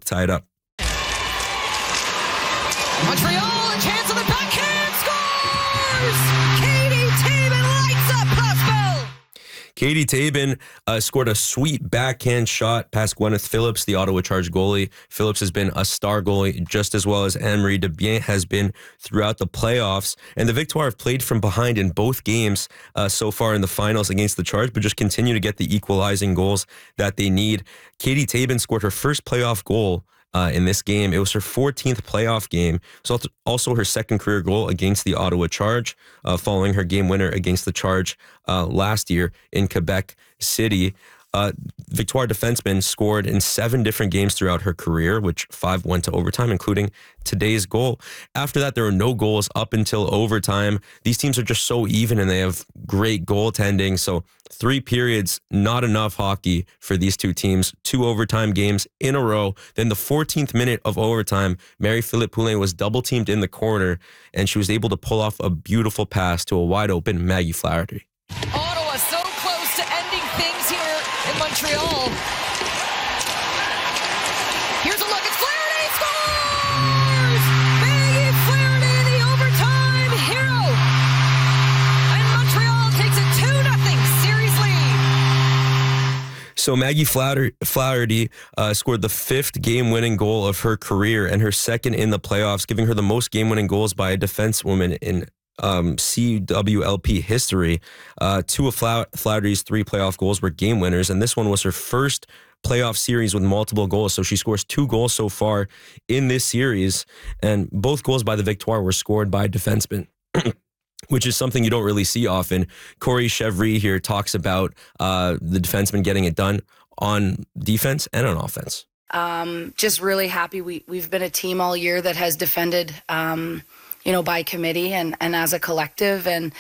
tie it up. Montreal, a chance on the backhand, scores! Katie Taben lights up Huffville! Katie Taben scored a sweet backhand shot past Gwyneth Phillips, the Ottawa Charge goalie. Phillips has been a star goalie just as well as Anne-Marie Debien has been throughout the playoffs. And the Victoire have played from behind in both games so far in the finals against the Charge, but just continue to get the equalizing goals that they need. Katie Taben scored her first playoff goal in this game. It was her 14th playoff game. So also her second career goal against the Ottawa Charge, following her game winner against the Charge last year in Quebec City. Victoire defenseman scored in 7 different games throughout her career, which 5 went to overtime, including today's goal. After that, there were no goals up until overtime. These teams are just so even and they have great goaltending. So 3 periods, not enough hockey for these two teams. 2 overtime games in a row. Then the 14th minute of overtime, Marie-Philippe Poulin was double teamed in the corner and she was able to pull off a beautiful pass to a wide open Maggie Flaherty. Ottawa so close to ending things here in Montreal. Here's a look at Flaherty, scores! Maggie Flaherty, the overtime hero. And Montreal takes a 2-0 series lead. So Maggie Flaherty scored the 5th game-winning goal of her career and her second in the playoffs, giving her the most game-winning goals by a defensewoman in CWLP history. 2 of Flaherty's 3 playoff goals were game winners, and this one was her first playoff series with multiple goals. So she scores 2 goals so far in this series, and both goals by the Victoire were scored by defensemen. Which is something you don't really see often. Corey Chevry here talks about the defenseman getting it done on defense and on offense. Just really happy. We've been a team all year that has defended by committee and as a collective. And,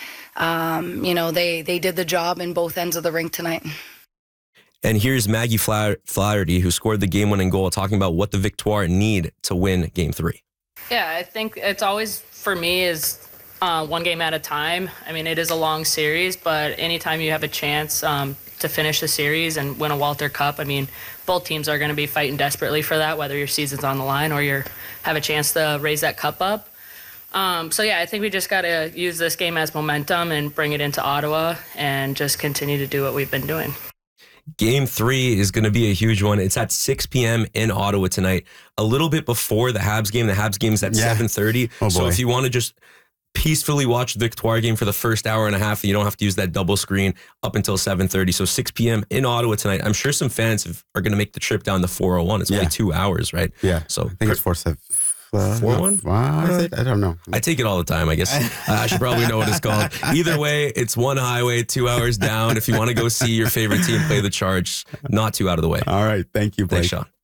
they did the job in both ends of the rink tonight. And here's Maggie Flaherty, who scored the game-winning goal, talking about what the Victoire need to win Game 3. Yeah, I think it's always, for me, is one game at a time. I mean, it is a long series, but anytime you have a chance to finish the series and win a Walter Cup, I mean, both teams are going to be fighting desperately for that, whether your season's on the line or you have a chance to raise that cup up. I think we just got to use this game as momentum and bring it into Ottawa and just continue to do what we've been doing. Game 3 is going to be a huge one. It's at 6 p.m. in Ottawa tonight, a little bit before the Habs game. The Habs game is at 7:30. Oh, so boy. if you want to just peacefully watch the Victoire game for the first hour and a half, you don't have to use that double screen up until 7:30. So 6 p.m. in Ottawa tonight. I'm sure some fans are going to make the trip down the 401. It's only 2 hours, right? Yeah. So I think it's 4-7. 4-1? I don't know. I take it all the time, I guess. I should probably know what it's called. Either way, it's one highway, 2 hours down. If you want to go see your favorite team play the Charge, not too out of the way. All right. Thank you, Blake. Thanks, Sean.